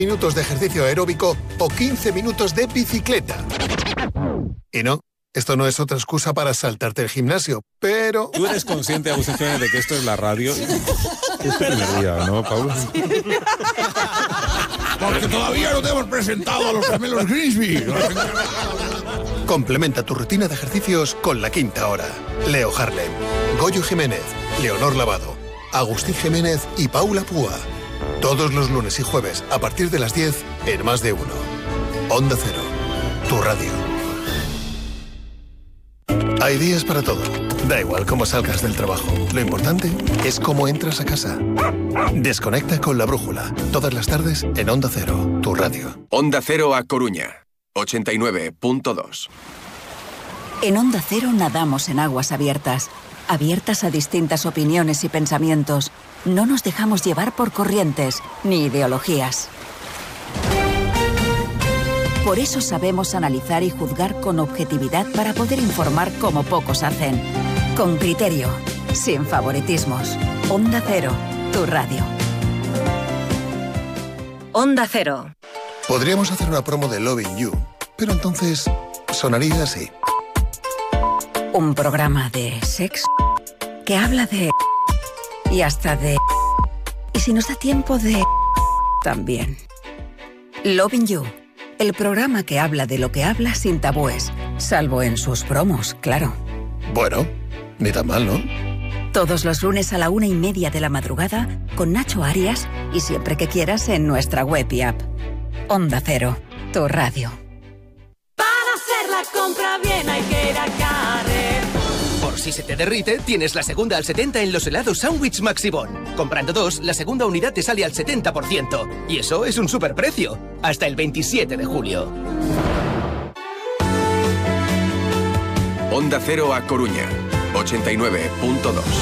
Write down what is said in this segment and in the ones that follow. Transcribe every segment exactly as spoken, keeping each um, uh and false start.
minutos de ejercicio aeróbico o quince minutos de bicicleta. Y no, esto no es otra excusa para saltarte el gimnasio, pero... ¿Tú eres consciente, Agustín Jiménez, de que esto es la radio? Es el primer día, ¿no, Pablo? Porque todavía no te hemos presentado a los gemelos Grimsby. Complementa tu rutina de ejercicios con La Quinta Hora. Leo Harlem, Goyo Jiménez, Leonor Lavado, Agustín Jiménez y Paula Púa. Todos los lunes y jueves a partir de las diez en Más de Uno. Onda Cero, tu radio. Hay días para todo. Da igual cómo salgas del trabajo. Lo importante es cómo entras a casa. Desconecta con La Brújula. Todas las tardes en Onda Cero, tu radio. Onda Cero A Coruña, ochenta y nueve punto dos. En Onda Cero nadamos en aguas abiertas. Abiertas a distintas opiniones y pensamientos. No nos dejamos llevar por corrientes ni ideologías. Por eso sabemos analizar y juzgar con objetividad para poder informar como pocos hacen. Con criterio, sin favoritismos. Onda Cero, tu radio. Onda Cero. Podríamos hacer una promo de Loving You, pero entonces sonaría así. Un programa de sexo que habla de... y hasta de... y si nos da tiempo de... también. Loving You, el programa que habla de lo que habla sin tabúes, salvo en sus promos, claro. Bueno, ni tan mal, ¿no? Todos los lunes a la una y media de la madrugada con Nacho Arias y siempre que quieras en nuestra web y app. Onda Cero, tu radio. Para hacer la compra bien hay que ir a Carrefour. Por si se te derrite, tienes la segunda al setenta en los helados Sandwich Maxibón. Comprando dos, la segunda unidad te sale al setenta por ciento. Y eso es un superprecio. Hasta el veintisiete de julio. Onda Cero A Coruña, ochenta y nueve punto dos.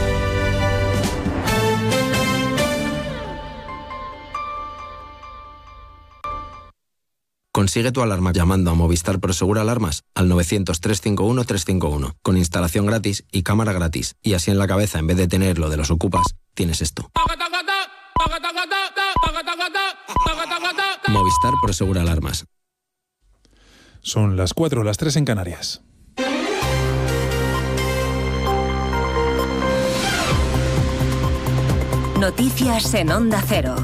Consigue tu alarma llamando a Movistar Prosegur Alarmas al novecientos, trescientos cincuenta y uno, trescientos cincuenta y uno, con instalación gratis y cámara gratis. Y así en la cabeza, en vez de tener lo de los ocupas, tienes esto. Movistar Prosegur Alarmas. Son las cuatro, las tres en Canarias. Noticias en Onda Cero.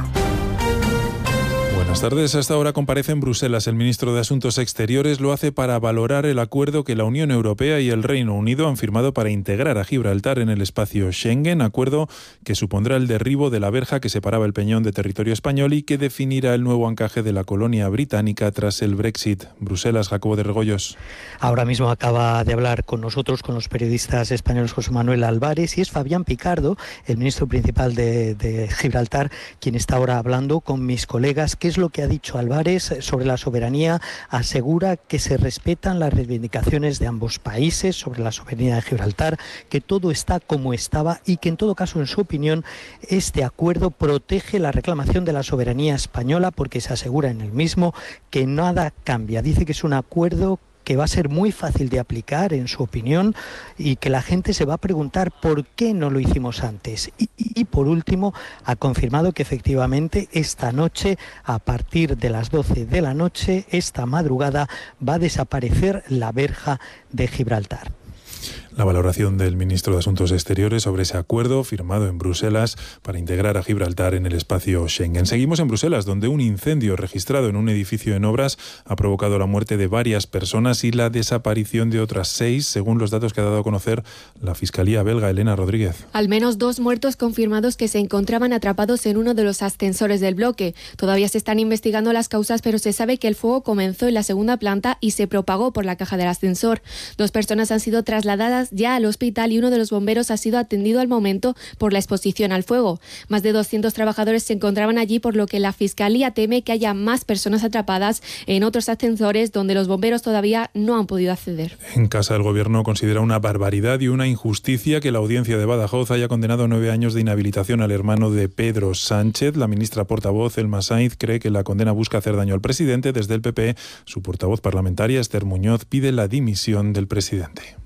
Buenas tardes. Hasta ahora comparece en Bruselas el ministro de Asuntos Exteriores. Lo hace para valorar el acuerdo que la Unión Europea y el Reino Unido han firmado para integrar a Gibraltar en el espacio Schengen, acuerdo que supondrá el derribo de la verja que separaba el Peñón de territorio español y que definirá el nuevo encaje de la colonia británica tras el Brexit. Bruselas, Jacobo de Regoyos. Ahora mismo acaba de hablar con nosotros, con los periodistas españoles José Manuel Álvarez, y es Fabián Picardo, el ministro principal de, de Gibraltar, quien está ahora hablando con mis colegas. ¿Qué es lo que ha dicho Álvarez sobre la soberanía? Asegura que se respetan las reivindicaciones de ambos países sobre la soberanía de Gibraltar, que todo está como estaba y que en todo caso, en su opinión, este acuerdo protege la reclamación de la soberanía española porque se asegura en el mismo que nada cambia. Dice que es un acuerdo que va a ser muy fácil de aplicar, en su opinión, y que la gente se va a preguntar por qué no lo hicimos antes. Y, y, y por último, ha confirmado que efectivamente esta noche, a partir de las doce de la noche, esta madrugada, va a desaparecer la verja de Gibraltar. La valoración del ministro de Asuntos Exteriores sobre ese acuerdo firmado en Bruselas para integrar a Gibraltar en el espacio Schengen. Seguimos en Bruselas, donde un incendio registrado en un edificio en obras ha provocado la muerte de varias personas y la desaparición de otras seis, según los datos que ha dado a conocer la Fiscalía belga. Elena Rodríguez. Al menos dos muertos confirmados que se encontraban atrapados en uno de los ascensores del bloque. Todavía se están investigando las causas, pero se sabe que el fuego comenzó en la segunda planta y se propagó por la caja del ascensor. Dos personas han sido trasladadas ya al hospital y uno de los bomberos ha sido atendido al momento por la exposición al fuego. Más de doscientos trabajadores se encontraban allí, por lo que la Fiscalía teme que haya más personas atrapadas en otros ascensores donde los bomberos todavía no han podido acceder. En casa, el Gobierno considera una barbaridad y una injusticia que la Audiencia de Badajoz haya condenado a nueve años de inhabilitación al hermano de Pedro Sánchez. La ministra portavoz, Elma Sainz, cree que la condena busca hacer daño al presidente. Desde el P P, su portavoz parlamentaria, Esther Muñoz, pide la dimisión del presidente.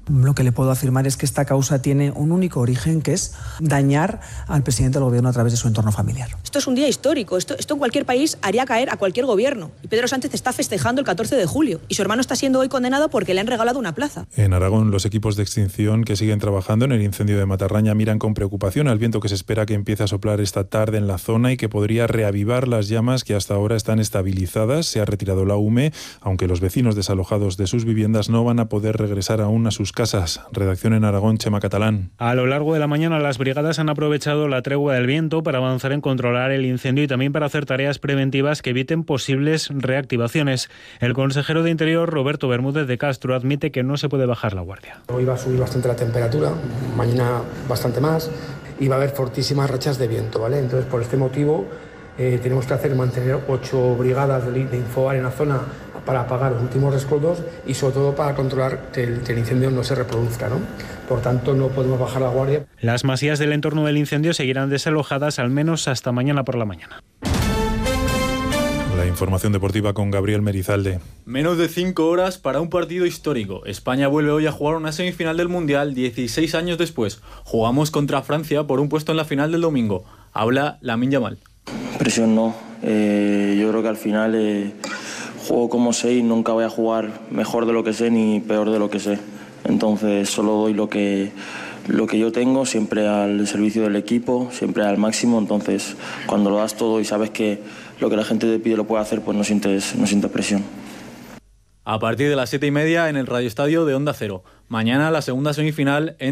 Lo que le puedo afirmar es que esta causa tiene un único origen, que es dañar al presidente del gobierno a través de su entorno familiar. Esto es un día histórico, esto, esto en cualquier país haría caer a cualquier gobierno. Y Pedro Sánchez está festejando el catorce de julio y su hermano está siendo hoy condenado porque le han regalado una plaza. En Aragón, los equipos de extinción que siguen trabajando en el incendio de Matarraña miran con preocupación al viento que se espera que empiece a soplar esta tarde en la zona y que podría reavivar las llamas que hasta ahora están estabilizadas. Se ha retirado la hume, aunque los vecinos desalojados de sus viviendas no van a poder regresar aún a sus casas. Redacción en Aragón, Chema Catalán. A lo largo de la mañana, las brigadas han aprovechado la tregua del viento para avanzar en controlar el incendio y también para hacer tareas preventivas que eviten posibles reactivaciones. El consejero de Interior, Roberto Bermúdez de Castro, admite que no se puede bajar la guardia. Hoy va a subir bastante la temperatura, mañana bastante más, y va a haber fortísimas rachas de viento, ¿vale? Entonces, por este motivo, eh, tenemos que hacer mantener ocho brigadas de, de Infobar en la zona para apagar los últimos rescoldos y sobre todo para controlar que el, que el incendio no se reproduzca, ¿no? Por tanto, no podemos bajar la guardia. Las masías del entorno del incendio seguirán desalojadas al menos hasta mañana por la mañana. La información deportiva con Gabriel Merizalde. Menos de cinco horas para un partido histórico. España vuelve hoy a jugar una semifinal del Mundial dieciséis años después. Jugamos contra Francia por un puesto en la final del domingo. Habla Lamine Yamal. Presión no. Eh, yo creo que al final eh, juego como sé y nunca voy a jugar mejor de lo que sé ni peor de lo que sé. Entonces solo doy lo que, lo que yo tengo, siempre al servicio del equipo, siempre al máximo. Entonces cuando lo das todo y sabes que lo que la gente te pide lo puede hacer, pues no sientes, no sientes presión. A partir de las siete y media en el Radio Estadio de Onda Cero. Mañana la segunda semifinal en